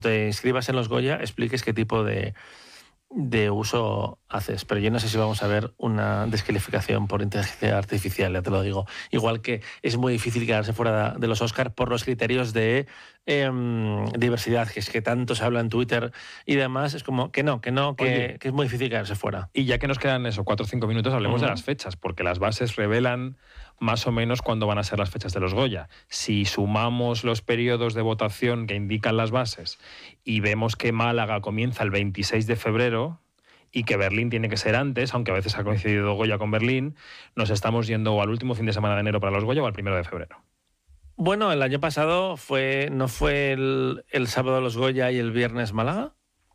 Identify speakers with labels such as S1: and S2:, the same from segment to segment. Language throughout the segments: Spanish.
S1: te inscribas en los Goya expliques qué tipo de uso haces, pero yo no sé si vamos a ver una descalificación por inteligencia artificial, ya te lo digo. Igual que es muy difícil quedarse fuera de los Oscars por los criterios de diversidad, que es que tanto se habla en Twitter y demás, es como que es muy difícil quedarse fuera.
S2: Y ya que nos quedan 4 o 5 minutos, hablemos de las fechas, porque las bases revelan más o menos cuándo van a ser las fechas de los Goya. Si sumamos los periodos de votación que indican las bases y vemos que Málaga comienza el 26 de febrero y que Berlín tiene que ser antes, aunque a veces ha coincidido Goya con Berlín, nos estamos yendo al último fin de semana de enero para los Goya o al 1 de febrero.
S1: Bueno, el año pasado ¿no fue el sábado los Goya y el viernes Málaga?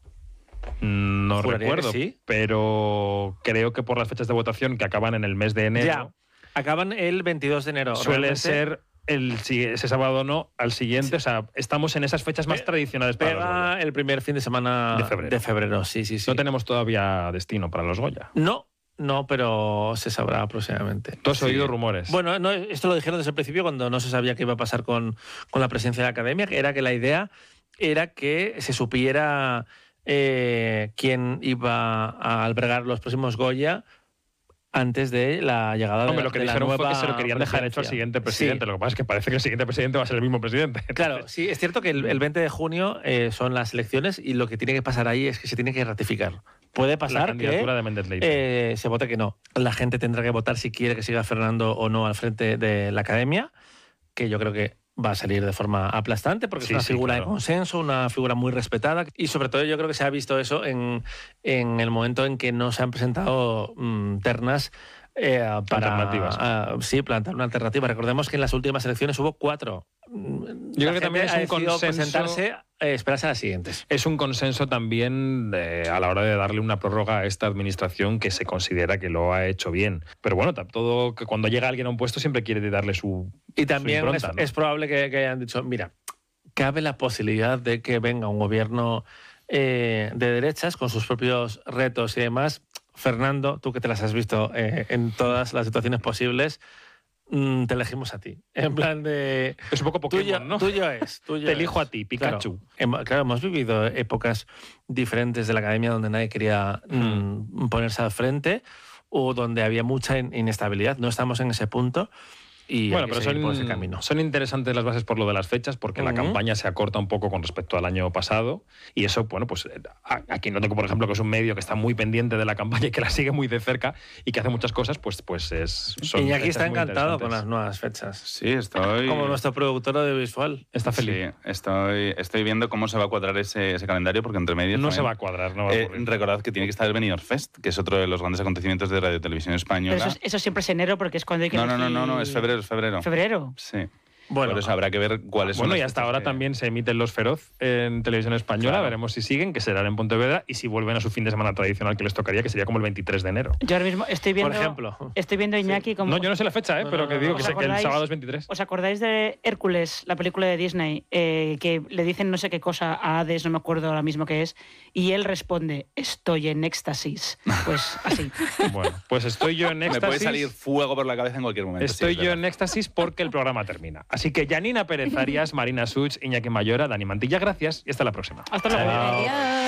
S2: No recuerdo,
S1: sí,
S2: pero creo que por las fechas de votación que acaban en el mes de enero...
S1: Ya, acaban el 22 de enero.
S2: Suele ser ese sábado no, al siguiente. Sí. O sea, estamos en esas fechas más tradicionales para los Goya.
S1: El primer fin de semana de febrero. Sí.
S2: No tenemos todavía destino para los Goya.
S1: No, pero se sabrá próximamente.
S2: ¿Tú has oído rumores?
S1: Bueno, no, esto lo dijeron desde el principio cuando no se sabía qué iba a pasar con la presidencia de la Academia, que era que la idea era que se supiera quién iba a albergar los próximos Goya antes de la llegada de la nueva
S2: lo que dijeron fue que se lo querían dejar hecho al siguiente presidente. Sí. Lo que pasa es que parece que el siguiente presidente va a ser el mismo presidente.
S1: Claro, sí, es cierto que el 20 de junio son las elecciones y lo que tiene que pasar ahí es que se tiene que ratificar. Puede pasar
S2: la candidatura de Méndez Leite.
S1: Se vote que no. La gente tendrá que votar si quiere que siga Fernando o no al frente de la Academia, que yo creo que va a salir de forma aplastante porque es una figura de consenso, una figura muy respetada y sobre todo yo creo que se ha visto eso en el momento en que no se han presentado ternas
S2: alternativas.
S1: Plantar una alternativa. Recordemos que en las últimas elecciones hubo 4.
S2: Yo creo que también es un consenso
S1: presentarse, esperarse a las siguientes.
S2: Es un consenso también a la hora de darle una prórroga a esta administración que se considera que lo ha hecho bien. Pero bueno, todo que cuando llega alguien a un puesto siempre quiere darle su
S1: Y también
S2: su impronta, ¿no?
S1: Es probable que hayan dicho, mira, cabe la posibilidad de que venga un gobierno de derechas con sus propios retos y demás. Fernando, tú que te las has visto en todas las situaciones posibles, te elegimos a ti. En plan de...
S2: Es un poco Pokémon, ¿no?
S1: Tuyo es.
S2: Te elijo a ti, Pikachu.
S1: Claro, hemos vivido épocas diferentes de la Academia donde nadie quería ponerse al frente o donde había mucha inestabilidad. No estamos en ese punto. Y
S2: bueno, pero son interesantes las bases por lo de las fechas, porque la campaña se acorta un poco con respecto al año pasado. Y eso, bueno, pues aquí no tengo, por ejemplo, que es un medio que está muy pendiente de la campaña y que la sigue muy de cerca y que hace muchas cosas, pues
S1: y aquí está encantado con las nuevas fechas.
S3: Sí, estoy...
S1: Como nuestro productor audiovisual.
S2: Está feliz.
S3: Sí, estoy viendo cómo se va a cuadrar ese calendario, porque entre medios...
S2: No se va a cuadrar, no va a ocurrir.
S3: Recordad que tiene que estar el Benidorm Fest, que es otro de los grandes acontecimientos de Radio Televisión Española.
S4: Pero eso siempre es enero, porque es cuando hay que
S3: No, es febrero.
S4: ¿Febrero?
S3: Sí.
S1: Bueno,
S3: por eso habrá que ver cuáles son.
S2: Bueno, y hasta ahora también se emiten Los Feroz en Televisión Española. Claro. Veremos si siguen, que serán en Pontevedra, y si vuelven a su fin de semana tradicional que les tocaría, que sería como el 23 de enero.
S4: Yo ahora mismo estoy viendo...
S1: Por ejemplo.
S4: Estoy viendo Iñaki como...
S2: No, yo no sé la fecha, pero que digo que el sábado es 23.
S4: ¿Os acordáis de Hércules, la película de Disney, que le dicen no sé qué cosa a Hades, no me acuerdo ahora mismo qué es, y él responde, estoy en éxtasis? Pues así.
S2: Bueno, pues estoy yo en éxtasis.
S3: Me puede salir fuego por la cabeza en cualquier momento.
S2: Estoy yo en éxtasis porque el programa termina. Así que Janina Pérez Arias, Marina Such, Iñaki Mayora, Dani Mantilla, gracias y hasta la próxima.
S4: Hasta luego.
S1: Adiós.